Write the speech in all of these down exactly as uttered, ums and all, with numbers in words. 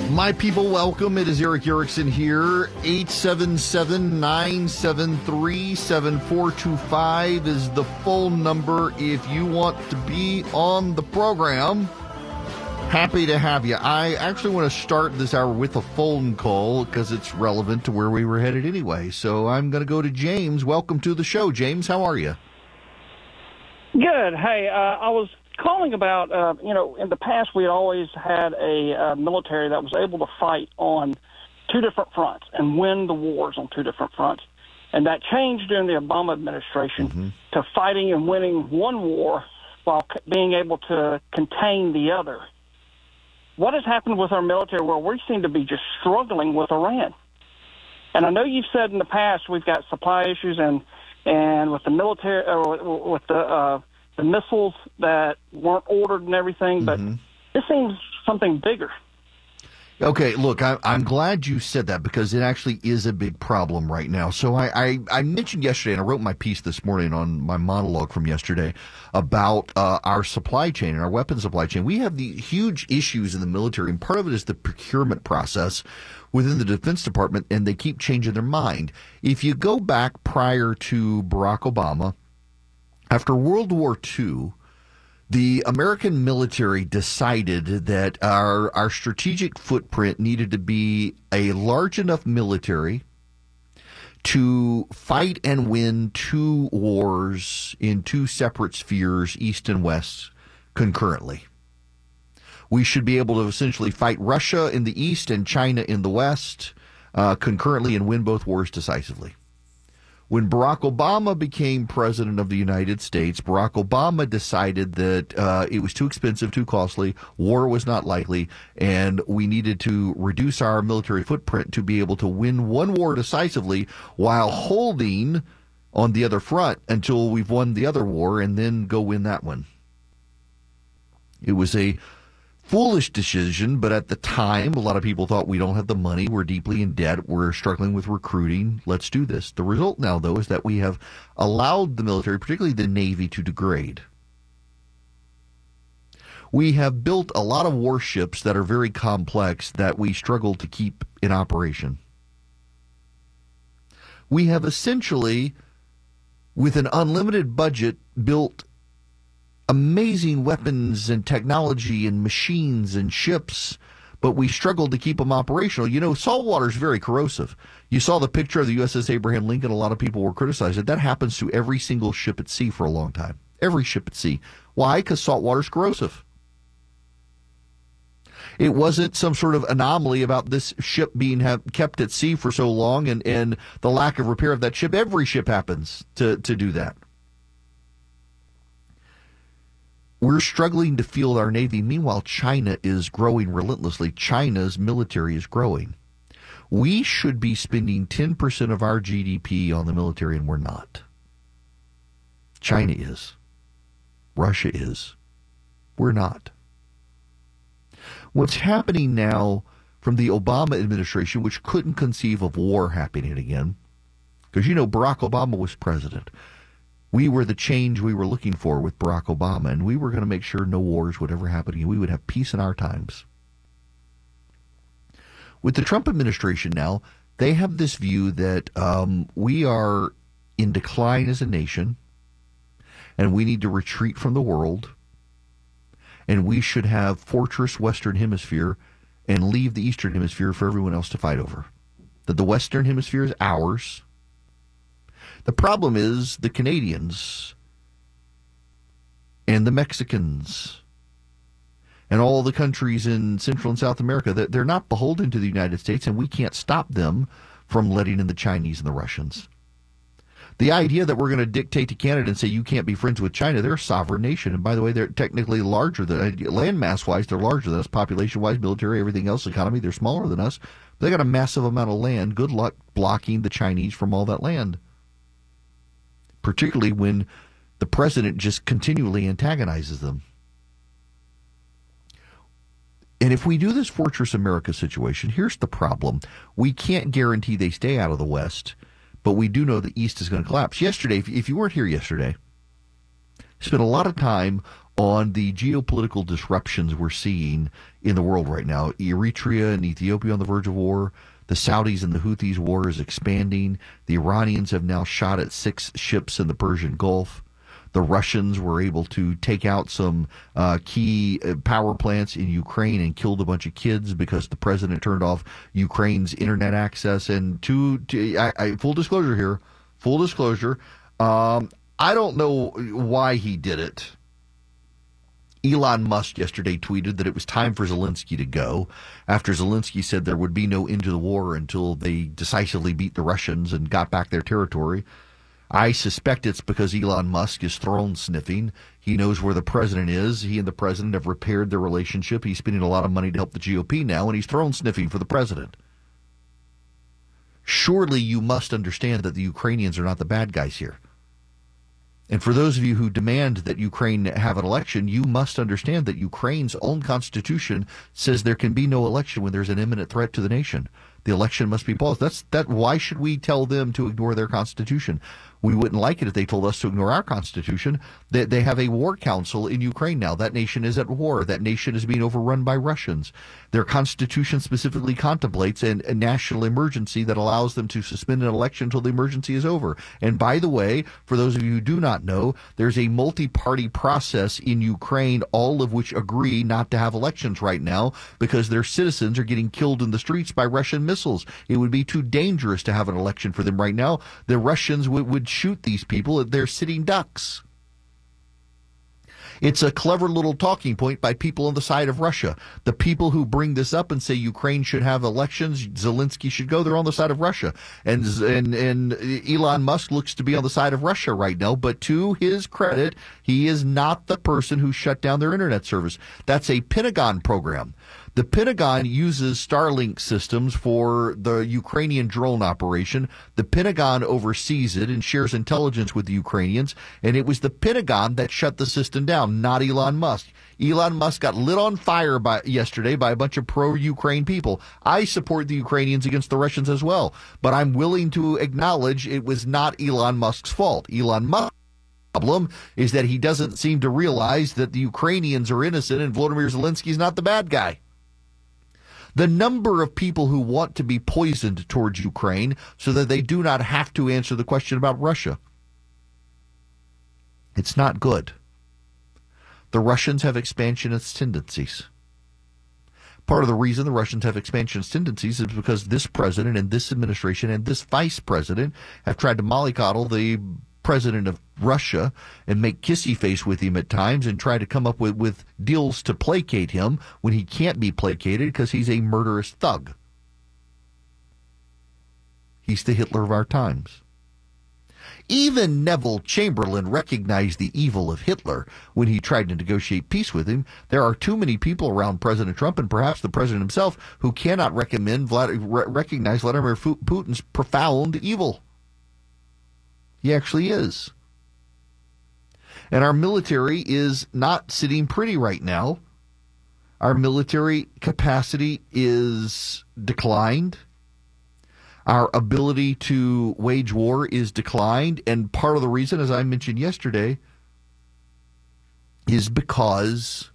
My people, welcome. It is Erick Erickson here. eight seven seven, nine seven three, seven four two five is the phone number if you want to be on the program. Happy to have you. I actually want to start this hour with a phone call because it's relevant to where we were headed anyway. So I'm going to go to James. Welcome to the show. James, how are you? Good. Hey, uh, I was calling about, uh, you know, in the past we had always had a uh, military that was able to fight on two different fronts and win the wars on two different fronts. And that changed during the Obama administration mm-hmm. to fighting and winning one war while c- being able to contain the other. What has happened with our military where we seem to be just struggling with Iran? And I know you've said in the past we've got supply issues and, and with the military, or with the uh, the missiles that weren't ordered and everything, but mm-hmm. this seems something bigger. Okay, look, I, I'm glad you said that because it actually is a big problem right now. So I, I, I mentioned yesterday, and I wrote my piece this morning on my monologue from yesterday about uh, our supply chain and our weapons supply chain. We have the huge issues in the military, and part of it is the procurement process within the Defense Department, and they keep changing their mind. If you go back prior to Barack Obama, after World War Two, the American military decided that our our strategic footprint needed to be a large enough military to fight and win two wars in two separate spheres, East and West, concurrently. We should be able to essentially fight Russia in the East and China in the West uh, concurrently and win both wars decisively. When Barack Obama became president of the United States, Barack Obama decided that uh, it was too expensive, too costly, war was not likely, and we needed to reduce our military footprint to be able to win one war decisively while holding on the other front until we've won the other war and then go win that one. It was a foolish decision, but at the time, a lot of people thought we don't have the money, we're deeply in debt, we're struggling with recruiting, let's do this. The result now, though, is that we have allowed the military, particularly the Navy, to degrade. We have built a lot of warships that are very complex that we struggle to keep in operation. We have essentially, with an unlimited budget, built amazing weapons and technology and machines and ships, but we struggled to keep them operational. You know, salt water is very corrosive. You saw the picture of the U S S Abraham Lincoln. A lot of people were criticizing it. That happens to every single ship at sea for a long time. Every ship at sea. Why? Because salt water is corrosive. It wasn't some sort of anomaly about this ship being have, kept at sea for so long and, and the lack of repair of that ship. Every ship happens to, to do that. We're struggling to field our Navy. Meanwhile, China is growing relentlessly. China's military is growing. We should be spending ten percent of our G D P on the military, and we're not. China is. Russia is. We're not. What's happening now from the Obama administration, which couldn't conceive of war happening again, because, you know, Barack Obama was president. We were the change we were looking for with Barack Obama, and we were going to make sure no wars would ever happen again. We would have peace in our times. With the Trump administration now, they have this view that um, we are in decline as a nation, and we need to retreat from the world, and we should have fortress Western Hemisphere and leave the Eastern Hemisphere for everyone else to fight over. That the Western Hemisphere is ours. The problem is the Canadians and the Mexicans and all the countries in Central and South America, that they're not beholden to the United States, and we can't stop them from letting in the Chinese and the Russians. The idea that we're going to dictate to Canada and say you can't be friends with China, they're a sovereign nation. And by the way, they're technically larger than, landmass-wise, they're larger than us, population-wise, military, everything else, economy, they're smaller than us. But they got a massive amount of land. Good luck blocking the Chinese from all that land, particularly when the president just continually antagonizes them. And if we do this Fortress America situation, here's the problem. We can't guarantee they stay out of the West, but we do know the East is going to collapse. Yesterday, if, if you weren't here yesterday, spent a lot of time on the geopolitical disruptions we're seeing in the world right now. Eritrea and Ethiopia on the verge of war. The Saudis and the Houthis war is expanding. The Iranians have now shot at six ships in the Persian Gulf. The Russians were able to take out some uh, key power plants in Ukraine and killed a bunch of kids because the president turned off Ukraine's internet access. And to, to I, I, full disclosure here, full disclosure, um, I don't know why he did it. Elon Musk yesterday tweeted that it was time for Zelensky to go after Zelensky said there would be no end to the war until they decisively beat the Russians and got back their territory. I suspect it's because Elon Musk is throne sniffing. He knows where the president is. He and the president have repaired their relationship. He's spending a lot of money to help the G O P now, and he's throne sniffing for the president. Surely you must understand that the Ukrainians are not the bad guys here. And for those of you who demand that Ukraine have an election, you must understand that Ukraine's own constitution says there can be no election when there's an imminent threat to the nation. The election must be paused. That's that. Why should we tell them to ignore their constitution? We wouldn't like it if they told us to ignore our constitution. They, they have a war council in Ukraine now. That nation is at war. That nation is being overrun by Russians. Their constitution specifically contemplates an, a national emergency that allows them to suspend an election until the emergency is over. And by the way, for those of you who do not know, there's a multi-party process in Ukraine, all of which agree not to have elections right now because their citizens are getting killed in the streets by Russian missiles. It would be too dangerous to have an election for them right now. The Russians would, would shoot these people. They're sitting ducks. It's a clever little talking point by people on the side of Russia. The people who bring this up and say Ukraine should have elections, Zelensky should go, they're on the side of Russia. And, and, and Elon Musk looks to be on the side of Russia right now, but to his credit, he is not the person who shut down their internet service. That's a Pentagon program. The Pentagon uses Starlink systems for the Ukrainian drone operation. The Pentagon oversees it and shares intelligence with the Ukrainians, and it was the Pentagon that shut the system down, not Elon Musk. Elon Musk got lit on fire by yesterday by a bunch of pro-Ukraine people. I support the Ukrainians against the Russians as well, but I'm willing to acknowledge it was not Elon Musk's fault. Elon Musk problem is that he doesn't seem to realize that the Ukrainians are innocent and Volodymyr Zelensky is not the bad guy. The number of people who want to be poisoned towards Ukraine so that they do not have to answer the question about Russia. It's not good. The Russians have expansionist tendencies. Part of the reason the Russians have expansionist tendencies is because this president and this administration and this vice president have tried to mollycoddle the president of Russia and make kissy face with him at times and try to come up with, with deals to placate him when he can't be placated because he's a murderous thug. He's the Hitler of our times. Even Neville Chamberlain recognized the evil of Hitler when he tried to negotiate peace with him. There are too many people around President Trump and perhaps the president himself who cannot recommend Vlad- recognize Vladimir Putin's profound evil. He actually is. And our military is not sitting pretty right now. Our military capacity is declined. Our ability to wage war is declined. And part of the reason, as I mentioned yesterday, is because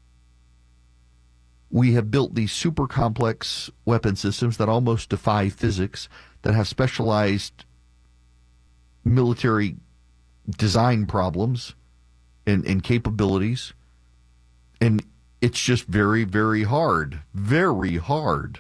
we have built these super complex weapon systems that almost defy physics, that have specialized military design problems and, and capabilities. And it's just very, very hard, very hard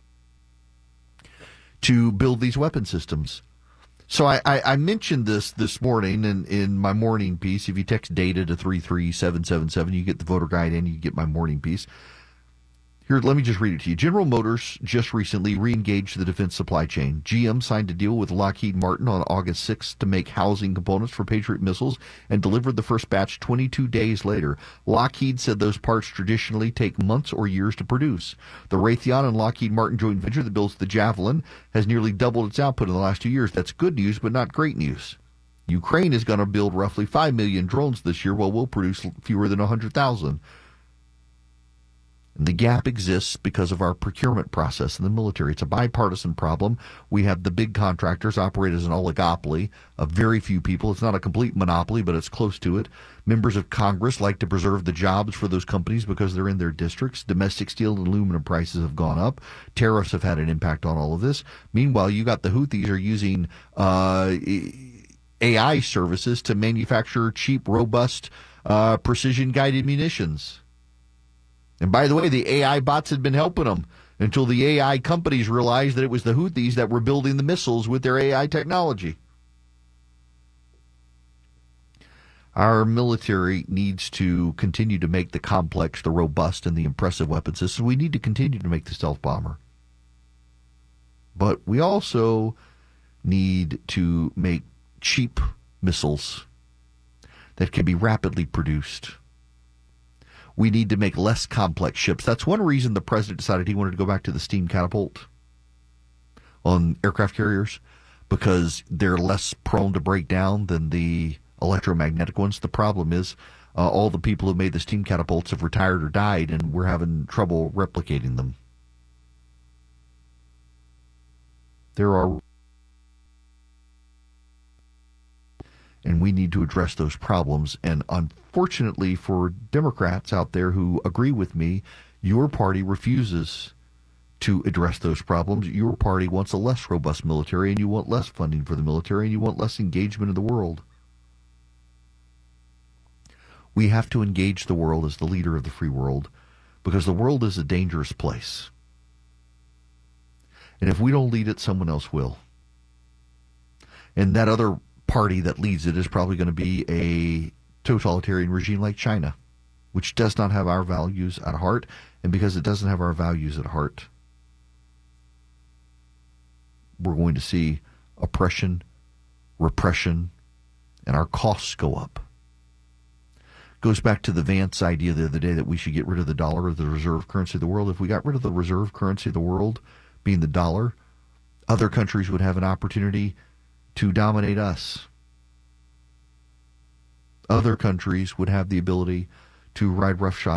to build these weapon systems. So I, I, I mentioned this this morning in, in my morning piece. If you text DATA to three three seven seven seven, you get the voter guide and you get my morning piece. Here, let me just read it to you. General Motors just recently re-engaged the defense supply chain. G M signed a deal with Lockheed Martin on August sixth to make housing components for Patriot missiles and delivered the first batch twenty-two days later. Lockheed said those parts traditionally take months or years to produce. The Raytheon and Lockheed Martin joint venture that builds the Javelin has nearly doubled its output in the last two years. That's good news, but not great news. Ukraine is going to build roughly five million drones this year, while we'll produce fewer than one hundred thousand. And the gap exists because of our procurement process in the military. It's a bipartisan problem. We have the big contractors operate as an oligopoly of very few people. It's not a complete monopoly, but it's close to it. Members of Congress like to preserve the jobs for those companies because they're in their districts. Domestic steel and aluminum prices have gone up. Tariffs have had an impact on all of this. Meanwhile, you got the Houthis are using uh, A I services to manufacture cheap, robust, uh, precision-guided munitions. And by the way, the A I bots had been helping them until the A I companies realized that it was the Houthis that were building the missiles with their A I technology. Our military needs to continue to make the complex, the robust, and the impressive weapon systems. We need to continue to make the stealth bomber. But we also need to make cheap missiles that can be rapidly produced. We need to make less complex ships. That's one reason the president decided he wanted to go back to the steam catapult on aircraft carriers, because they're less prone to break down than the electromagnetic ones. The problem is uh, all the people who made the steam catapults have retired or died, and we're having trouble replicating them. There are, and we need to address those problems. And unfortunately for Democrats out there who agree with me, your party refuses to address those problems. Your party wants a less robust military, and you want less funding for the military, and you want less engagement in the world. We have to engage the world as the leader of the free world, because the world is a dangerous place. And if we don't lead it, someone else will. And that other party that leads it is probably going to be a totalitarian regime like China, which does not have our values at heart. And because it doesn't have our values at heart, we're going to see oppression, repression, and our costs go up. Goes back to the Vance idea the other day that we should get rid of the dollar as the reserve currency of the world. If we got rid of the reserve currency of the world, being the dollar, other countries would have an opportunity to dominate us. Other countries would have the ability to ride roughshod